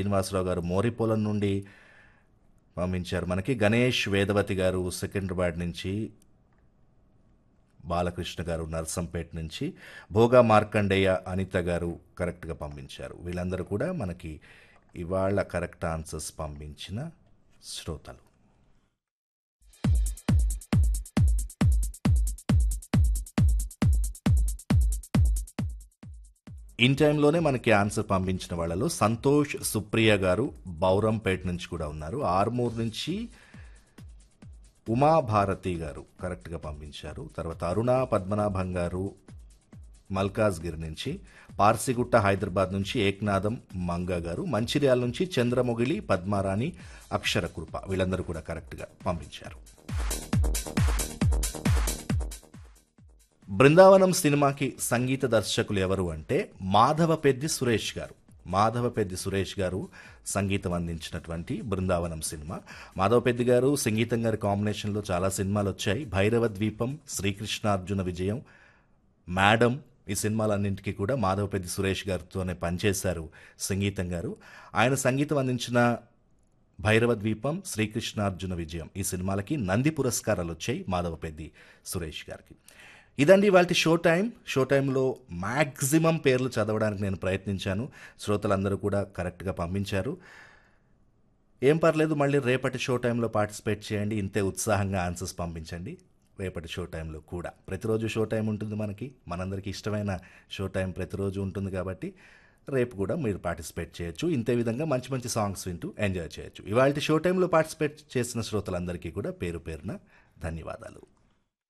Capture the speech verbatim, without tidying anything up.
శ్రీనివాసరావు గారు మోరిపోలం నుండి పంపించారు మనకి. గణేష్ వేదవతి గారు సికింద్రాబాద్ నుంచి, బాలకృష్ణ గారు నర్సంపేట నుంచి, భోగా మార్కండేయ అనిత గారు కరెక్ట్గా పంపించారు. వీళ్ళందరూ కూడా మనకి ఇవాళ కరెక్ట్ ఆన్సర్స్ పంపించిన శ్రోతలు. ఇన్ టైంలోనే మనకి ఆన్సర్ పంపించిన వాళ్ళలో సంతోష్ సుప్రియ గారు బౌరంపేట నుంచి కూడా ఉన్నారు. ఆర్మూర్ నుంచి ఉమాభారతి గారు కరెక్ట్గా పంపించారు. తర్వాత అరుణ పద్మనాభం గారు మల్కాజ్గిరి నుంచి, పార్సిగుట్ట హైదరాబాద్ నుంచి ఏక్నాథం మంగ గారు, మంచిర్యాల నుంచి చంద్రమొగిలి పద్మారాణి అక్షరకృప, వీళ్ళందరూ కూడా కరెక్ట్గా పంపించారు. బృందావనం సినిమాకి సంగీత దర్శకులు ఎవరు అంటే మాధవపెద్ది సురేష్ గారు. మాధవపెద్ది సురేష్ గారు సంగీతం అందించినటువంటి బృందావనం సినిమా. మాధవపెద్ది గారు సంగీతం గారి కాంబినేషన్లో చాలా సినిమాలు వచ్చాయి. భైరవ ద్వీపం, శ్రీకృష్ణార్జున విజయం, మేడం, ఈ సినిమాలన్నింటికీ కూడా మాధవపెద్ది సురేష్ గారితోనే పనిచేశారు సంగీతం గారు. ఆయన సంగీతం అందించిన భైరవ ద్వీపం, శ్రీకృష్ణార్జున విజయం ఈ సినిమాలకి నంది పురస్కారాలు వచ్చాయి మాధవపెద్ది సురేష్ గారికి. ఇదండి వాళ్ళ షో టైం. షో టైంలో మ్యాక్సిమం పేర్లు చదవడానికి నేను ప్రయత్నించాను. శ్రోతలందరూ కూడా కరెక్ట్గా పంపించారు. ఏం పర్లేదు, మళ్ళీ రేపటి షో టైంలో పార్టిసిపేట్ చేయండి. ఇంతే ఉత్సాహంగా ఆన్సర్స్ పంపించండి. రేపటి షో టైంలో కూడా ప్రతిరోజు షో టైం ఉంటుంది మనకి. మనందరికీ ఇష్టమైన షో టైం ప్రతిరోజు ఉంటుంది కాబట్టి రేపు కూడా మీరు పార్టిసిపేట్ చేయొచ్చు. ఇంతే విధంగా మంచి మంచి సాంగ్స్ వింటూ ఎంజాయ్ చేయొచ్చు. ఇవాళ షో టైంలో పార్టిసిపేట్ చేసిన శ్రోతలందరికీ కూడా పేరు పేరున ధన్యవాదాలు.